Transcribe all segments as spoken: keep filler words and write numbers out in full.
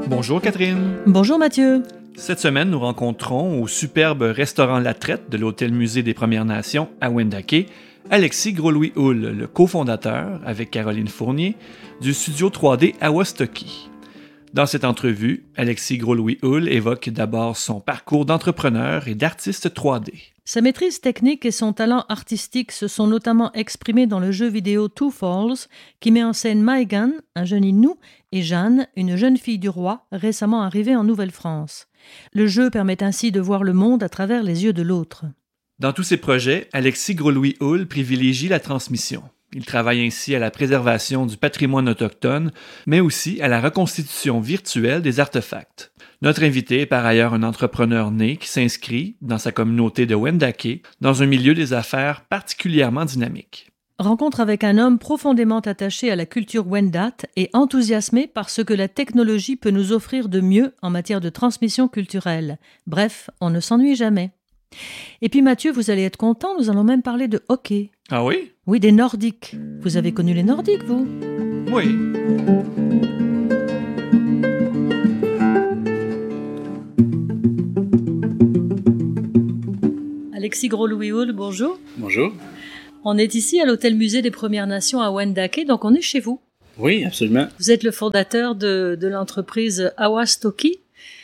Bonjour Catherine. Bonjour Mathieu. Cette semaine, nous rencontrons au superbe restaurant La Traite de l'Hôtel-Musée des Premières Nations à Wendake, Alexis Gros-Louis-Houle, le cofondateur, avec Caroline Fournier, du studio trois D Awastoki. Dans cette entrevue, Alexis Gros-Louis-Houle évoque d'abord son parcours d'entrepreneur et d'artiste trois D. Sa maîtrise technique et son talent artistique se sont notamment exprimés dans le jeu vidéo Two Falls, qui met en scène Maegan, un jeune Innu, et Jeanne, une jeune fille du roi, récemment arrivée en Nouvelle-France. Le jeu permet ainsi de voir le monde à travers les yeux de l'autre. Dans tous ses projets, Alexis Gros-Louis-Houle privilégie la transmission. Il travaille ainsi à la préservation du patrimoine autochtone, mais aussi à la reconstitution virtuelle des artefacts. Notre invité est par ailleurs un entrepreneur né qui s'inscrit, dans sa communauté de Wendake, dans un milieu des affaires particulièrement dynamique. Rencontre avec un homme profondément attaché à la culture Wendat et enthousiasmé par ce que la technologie peut nous offrir de mieux en matière de transmission culturelle. Bref, on ne s'ennuie jamais. Et puis Mathieu, vous allez être content, nous allons même parler de hockey. Ah oui? Oui, des Nordiques. Vous avez connu les Nordiques, vous? Oui. Alexis Gros-Louis-Houle, bonjour. Bonjour. On est ici à l'Hôtel-Musée des Premières Nations à Wendake, donc on est chez vous. Oui, absolument. Vous êtes le fondateur de, de l'entreprise Awastoki.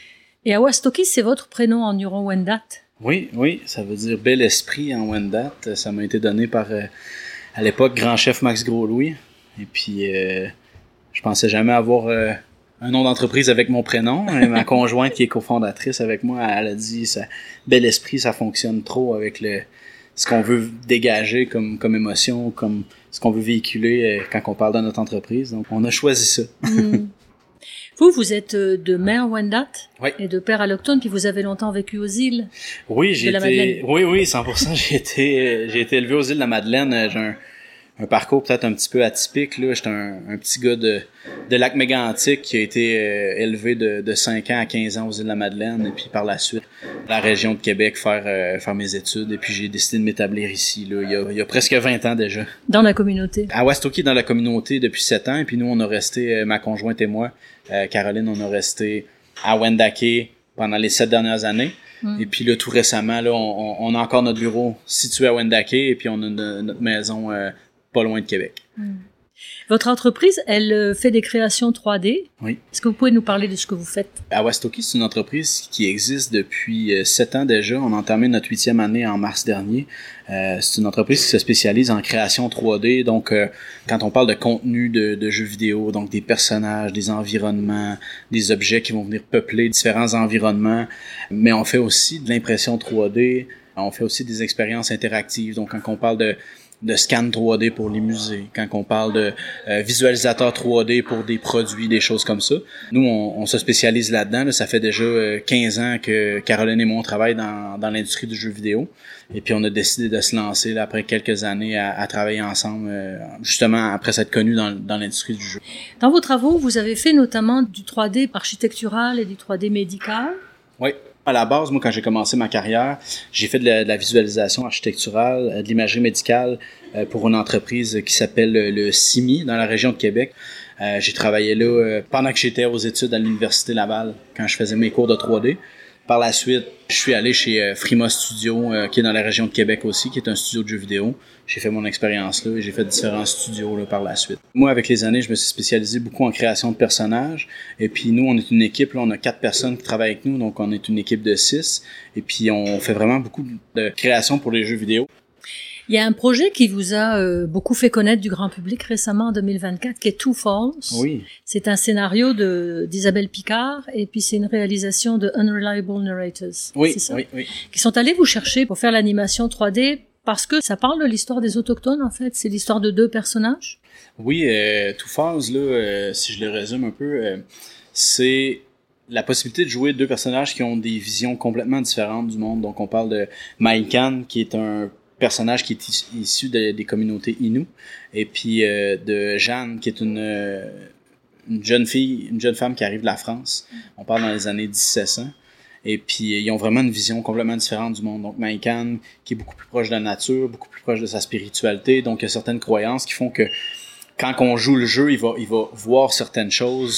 Et Awastoki, c'est votre prénom en Huron-Wendat? Oui, oui, ça veut dire bel esprit en Wendat. Ça m'a été donné par, euh, à l'époque, grand chef Max Gros-Louis. Et puis, euh, je pensais jamais avoir euh, un nom d'entreprise avec mon prénom. Et ma conjointe, qui est cofondatrice avec moi, elle a dit ça, bel esprit, ça fonctionne trop avec le ce qu'on veut dégager comme, comme émotion, comme ce qu'on veut véhiculer euh, quand on parle de notre entreprise. Donc, on a choisi ça. Mmh. Vous, vous êtes de mère Wendat oui. et de père allochtone, puis vous avez longtemps vécu aux îles. Oui, j'ai de la été, Madeleine. oui, oui, cent pour cent. J'ai été, j'ai été élevé aux îles de la Madeleine. J'ai un, un parcours peut-être un petit peu atypique, là. J'étais un, un petit gars de, de Lac-Mégantic qui a été euh, élevé de, de cinq ans à quinze ans aux îles de la Madeleine, et puis par la suite, la région de Québec, faire, euh, faire mes études, et puis j'ai décidé de m'établir ici, là, il y a, il y a presque vingt ans déjà. Dans la communauté. À Awastoki, dans la communauté depuis sept ans, et puis nous, on a resté, euh, ma conjointe et moi, euh, Caroline, on a resté à Wendake pendant les sept dernières années. Mm. Et puis là, tout récemment, là, on, on a encore notre bureau situé à Wendake, et puis on a de, notre maison euh, pas loin de Québec. Mm. Votre entreprise, elle fait des créations trois D. Oui. Est-ce que vous pouvez nous parler de ce que vous faites? Awastoki, c'est une entreprise qui existe depuis euh, sept ans déjà. On a entamé notre huitième année en mars dernier. Euh, c'est une entreprise qui se spécialise en création trois D. Donc, euh, quand on parle de contenu de, de jeux vidéo, donc des personnages, des environnements, des objets qui vont venir peupler différents environnements, mais on fait aussi de l'impression trois D. On fait aussi des expériences interactives. Donc, quand on parle de de scan trois D pour les musées, quand on parle de euh, visualisateur trois D pour des produits, des choses comme ça. Nous, on, on se spécialise là-dedans. Là. Ça fait déjà euh, quinze ans que Caroline et moi, on travaille dans, dans l'industrie du jeu vidéo. Et puis, on a décidé de se lancer là, après quelques années à, à travailler ensemble, euh, justement après s'être connus dans, dans l'industrie du jeu. Dans vos travaux, vous avez fait notamment du trois D architectural et du trois D médical. Oui. À la base, moi, quand j'ai commencé ma carrière, j'ai fait de la, de la visualisation architecturale, de l'imagerie médicale euh, pour une entreprise qui s'appelle le C I M I dans la région de Québec. Euh, j'ai travaillé là euh, pendant que j'étais aux études à l'Université Laval, quand je faisais mes cours de trois D. Par la suite, je suis allé chez euh, Frima Studio, euh, qui est dans la région de Québec aussi, qui est un studio de jeux vidéo. J'ai fait mon expérience là et j'ai fait différents studios là, par la suite. Moi, avec les années, je me suis spécialisé beaucoup en création de personnages. Et puis nous, on est une équipe, là, on a quatre personnes qui travaillent avec nous, donc on est une équipe de six. Et puis on fait vraiment beaucoup de création pour les jeux vidéo. Il y a un projet qui vous a euh, beaucoup fait connaître du grand public récemment en deux mille vingt-quatre, qui est Two Falls. Oui. C'est un scénario de d'Isabelle Picard et puis c'est une réalisation de Unreliable Narrators. Oui, c'est ça? oui, oui. Qui sont allés vous chercher pour faire l'animation trois D parce que ça parle de l'histoire des Autochtones, en fait. C'est l'histoire de deux personnages. Oui, euh, Two Falls, là, euh, si je le résume un peu, euh, c'est la possibilité de jouer deux personnages qui ont des visions complètement différentes du monde. Donc, on parle de Maegan, qui est un personnage qui est issu de, des communautés Innu, et puis euh, de Jeanne, qui est une, euh, une jeune fille, une jeune femme qui arrive de la France. On parle dans les années mille sept cents. Et puis, ils ont vraiment une vision complètement différente du monde. Donc, Maegan, qui est beaucoup plus proche de la nature, beaucoup plus proche de sa spiritualité. Donc, il y a certaines croyances qui font que quand on joue le jeu, il va, il va voir certaines choses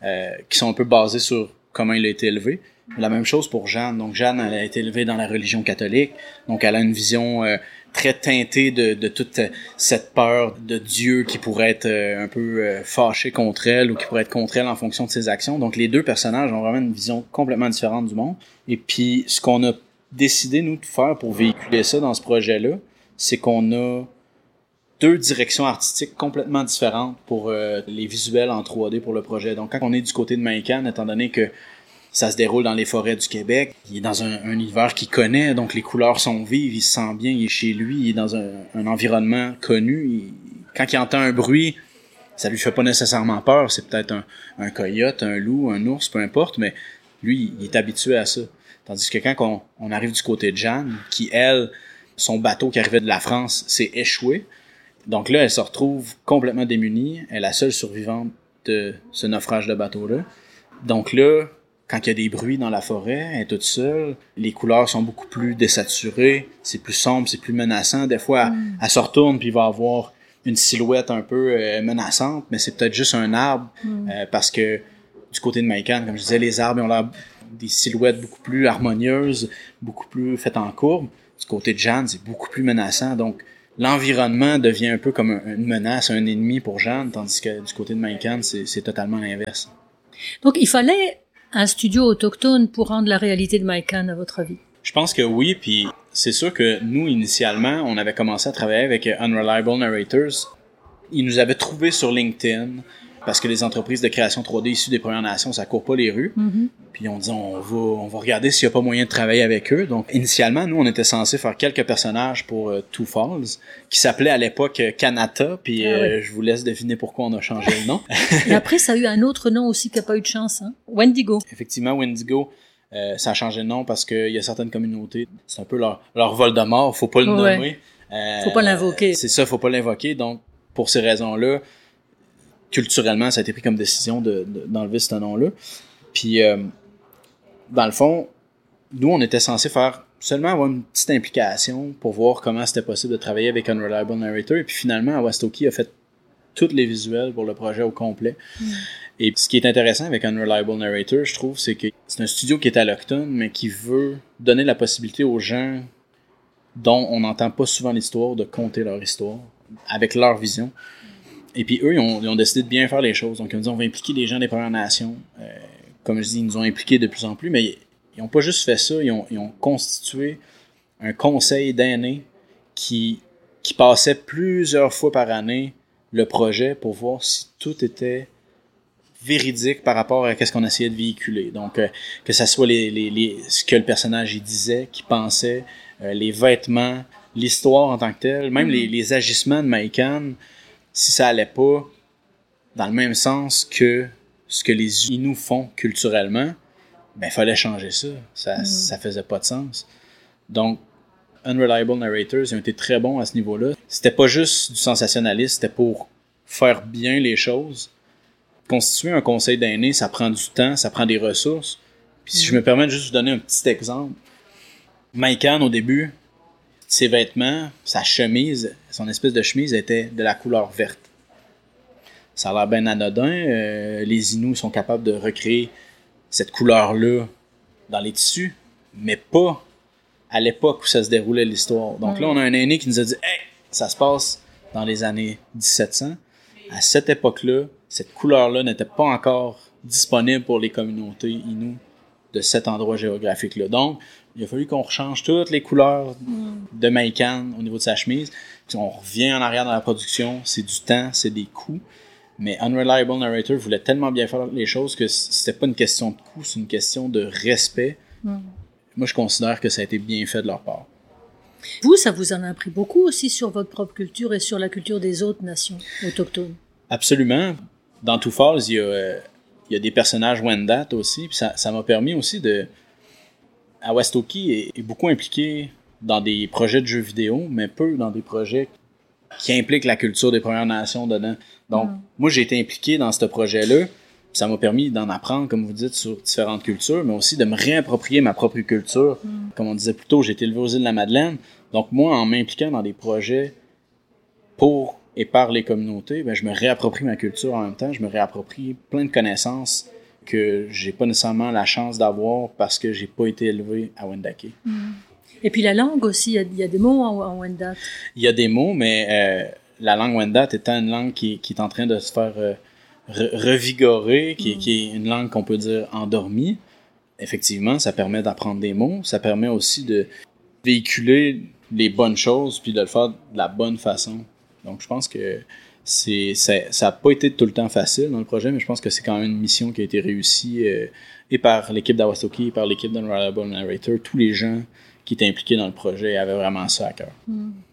euh, qui sont un peu basés sur comment il a été élevé. La même chose pour Jeanne. Donc Jeanne, elle a été élevée dans la religion catholique, donc elle a une vision euh, très teintée de, de toute cette peur de Dieu qui pourrait être euh, un peu euh, fâché contre elle ou qui pourrait être contre elle en fonction de ses actions. Donc les deux personnages ont vraiment une vision complètement différente du monde. Et puis ce qu'on a décidé, nous, de faire pour véhiculer ça dans ce projet-là, c'est qu'on a deux directions artistiques complètement différentes pour euh, les visuels en trois D pour le projet. Donc quand on est du côté de Maïkan, étant donné que ça se déroule dans les forêts du Québec, il est dans un, un univers qu'il connaît, donc les couleurs sont vives, il se sent bien, il est chez lui, il est dans un, un environnement connu. Il, quand il entend un bruit, ça lui fait pas nécessairement peur, c'est peut-être un, un coyote, un loup, un ours, peu importe, mais lui, il est habitué à ça. Tandis que quand on, on arrive du côté de Jeanne, qui, elle, son bateau qui arrivait de la France s'est échoué, donc là, elle se retrouve complètement démunie, elle est la seule survivante de ce naufrage de bateau-là. Donc là, quand il y a des bruits dans la forêt, elle est toute seule, les couleurs sont beaucoup plus désaturées, c'est plus sombre, c'est plus menaçant. Des fois, mm. elle, elle se retourne puis il va avoir une silhouette un peu euh, menaçante, mais c'est peut-être juste un arbre, mm. euh, parce que du côté de Maïkan, comme je disais, les arbres ont l'air des silhouettes beaucoup plus harmonieuses, beaucoup plus faites en courbe. Du côté de Jeanne, c'est beaucoup plus menaçant, donc l'environnement devient un peu comme une menace, un ennemi pour Jeanne, tandis que du côté de Maïkan, c'est, c'est totalement l'inverse. Donc il fallait un studio autochtone pour rendre la réalité de Maïkan, à votre avis? Je pense que oui, puis c'est sûr que nous, initialement, on avait commencé à travailler avec Unreliable Narrators. Ils nous avaient trouvé sur LinkedIn, parce que les entreprises de création trois D issues des Premières Nations, ça court pas les rues. Mm-hmm. Puis on dit, on va, on va regarder s'il y a pas moyen de travailler avec eux. Donc, initialement, nous, on était censé faire quelques personnages pour euh, Two Falls, qui s'appelait à l'époque euh, Kanata, puis euh, ah oui. Je vous laisse deviner pourquoi on a changé le nom. Et après, ça a eu un autre nom aussi qui a pas eu de chance, hein? Wendigo. Effectivement, Wendigo, euh, ça a changé de nom parce qu'il y a certaines communautés, c'est un peu leur, leur Voldemort, faut pas le ouais. nommer. Euh, faut pas l'invoquer. C'est ça, faut pas l'invoquer. Donc, pour ces raisons-là, culturellement, ça a été pris comme décision de, de, d'enlever ce nom-là. Puis, euh, dans le fond, nous, on était censé faire seulement avoir une petite implication pour voir comment c'était possible de travailler avec Unreliable Narrator. Et puis finalement, Awastoki a fait tous les visuels pour le projet au complet. Mm. Et ce qui est intéressant avec Unreliable Narrator, je trouve, c'est que c'est un studio qui est alloctone, mais qui veut donner la possibilité aux gens dont on n'entend pas souvent l'histoire de conter leur histoire avec leur vision. Et puis eux, ils ont, ils ont décidé de bien faire les choses. Donc ils ont dit, on va impliquer les gens des Premières Nations. Euh, comme je dis, ils nous ont impliqués de plus en plus, mais ils n'ont pas juste fait ça, ils ont, ils ont constitué un conseil d'aînés qui, qui passait plusieurs fois par année le projet pour voir si tout était véridique par rapport à ce qu'on essayait de véhiculer. Donc, euh, que ça soit les, les, les, ce que le personnage il disait, qu'il pensait, euh, les vêtements, l'histoire en tant que telle, même mm-hmm. les, les agissements de Maïkan, si ça allait pas dans le même sens que ce que les Inuits font culturellement, ben il fallait changer ça. Ça, mm. ça faisait pas de sens. Donc, Unreliable Narrators, ils ont été très bons à ce niveau-là. C'était pas juste du sensationnalisme, c'était pour faire bien les choses. Constituer un conseil d'aînés, ça prend du temps, ça prend des ressources. Puis si mm. je me permets de juste vous donner un petit exemple, Maïkan, au début, ses vêtements, sa chemise, son espèce de chemise était de la couleur verte. Ça a l'air bien anodin. Euh, les Inuits sont capables de recréer cette couleur-là dans les tissus, mais pas à l'époque où ça se déroulait l'histoire. Donc mm. là, on a un aîné qui nous a dit « Hey, ça se passe dans les années dix-sept cents. » À cette époque-là, cette couleur-là n'était pas encore disponible pour les communautés Inuits de cet endroit géographique-là. Donc, il a fallu qu'on rechange toutes les couleurs mm. de Maïkan au niveau de sa chemise. Puis on revient en arrière dans la production. C'est du temps, c'est des coûts. Mais Unreliable Narrator voulait tellement bien faire les choses que c'était pas une question de coût, c'est une question de respect. Mm. Moi, je considère que ça a été bien fait de leur part. Vous, ça vous en a appris beaucoup aussi sur votre propre culture et sur la culture des autres nations autochtones? Absolument. Dans Two Falls, il y a, euh, il y a des personnages Wendat aussi. Puis ça, ça m'a permis aussi de... Awastoki est, est beaucoup impliqué dans des projets de jeux vidéo, mais peu dans des projets qui impliquent la culture des Premières Nations dedans. Donc, mm. moi, j'ai été impliqué dans ce projet-là. Ça m'a permis d'en apprendre, comme vous dites, sur différentes cultures, mais aussi de me réapproprier ma propre culture. Mm. Comme on disait plus tôt, j'ai été élevé aux îles de la Madeleine. Donc, moi, en m'impliquant dans des projets pour et par les communautés, ben, je me réapproprie ma culture en même temps. Je me réapproprie plein de connaissances que j'ai pas nécessairement la chance d'avoir parce que j'ai pas été élevé à Wendake. Mm. Et puis la langue aussi, il y a, il y a des mots en, en Wendat. Il y a des mots, mais euh, la langue Wendat étant une langue qui, qui est en train de se faire euh, re- revigorer, qui, mm. qui est une langue qu'on peut dire endormie, effectivement, ça permet d'apprendre des mots, ça permet aussi de véhiculer les bonnes choses puis de le faire de la bonne façon. Donc je pense que c'est ça n'a pas été tout le temps facile dans le projet, mais je pense que c'est quand même une mission qui a été réussie euh, et par l'équipe d'Awasoki et par l'équipe d'Unreliable Narrator. Tous les gens qui étaient impliqués dans le projet avaient vraiment ça à cœur. Mm.